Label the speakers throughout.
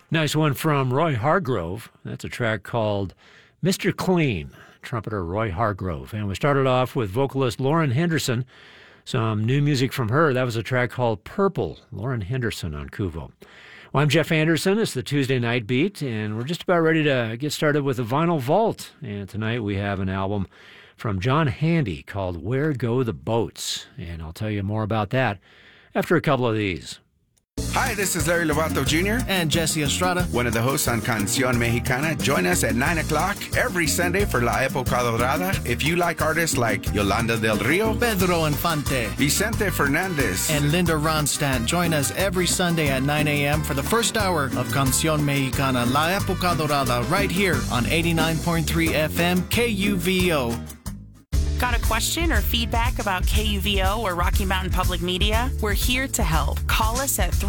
Speaker 1: Nice one from Roy Hargrove. That's a track called Mr. Clean, trumpeter Roy Hargrove. And we started off with vocalist Lauren Henderson. Some new music from her. That was a track called Purple, Lauren Henderson on Kuvo. Well, I'm Jeff Anderson. It's the Tuesday Night Beat, and we're just about ready to get started with the Vinyl Vault. And tonight we have an album from John Handy called Where Go the Boats? And I'll tell you more about that after a couple of these.
Speaker 2: Hi, this is Larry Lovato Jr.
Speaker 3: and Jesse Estrada,
Speaker 2: one of the hosts on Canción Mexicana. Join us at 9 o'clock every Sunday for La Época Dorada. If you like artists like Yolanda del Rio,
Speaker 3: Pedro Infante,
Speaker 2: Vicente Fernandez,
Speaker 3: and Linda Ronstadt, join us every Sunday at 9 a.m. for the first hour of Canción Mexicana, La Época Dorada, right here on 89.3 FM KUVO.
Speaker 4: Got a question or feedback about KUVO or Rocky Mountain Public Media? We're here to help. Call us at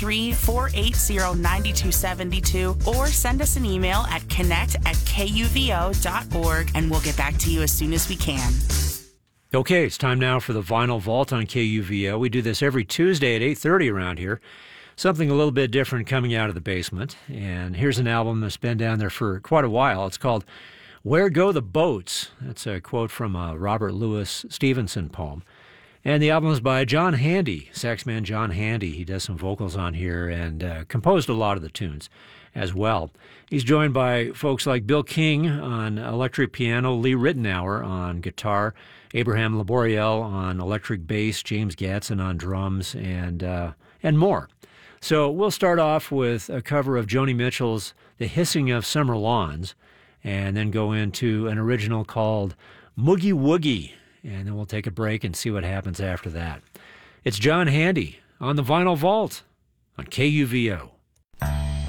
Speaker 4: 303-480-9272 or send us an email at connect@kuvo.org and we'll get back to you as soon as we can.
Speaker 1: Okay, it's time now for the Vinyl Vault on KUVO. We do this every Tuesday at 8:30 around here. Something a little bit different coming out of the basement. And here's an album that's been down there for quite a while. It's called Where Go the Boats? That's a quote from a Robert Louis Stevenson poem. And the album is by John Handy, saxman John Handy. He does some vocals on here and composed a lot of the tunes as well. He's joined by folks like Bill King on electric piano, Lee Ritenour on guitar, Abraham Laboriel on electric bass, James Gatson on drums, and more. So we'll start off with a cover of Joni Mitchell's The Hissing of Summer Lawns, and then go into an original called Moogie Woogie, and then we'll take a break and see what happens after that. It's John Handy on the Vinyl Vault on KUVO.